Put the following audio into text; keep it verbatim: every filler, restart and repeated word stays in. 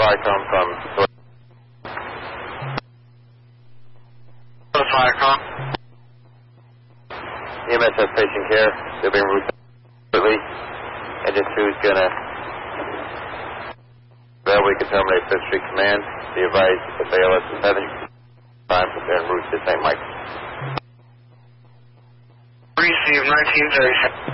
Firecom from Firecom. E M S has patient care. They'll be en route shortly. Engine two is going to railway can terminate Fifth Street Command. Be advised if A L S is having time to be en route to Saint Michael. Receive nineteen thirty-seven.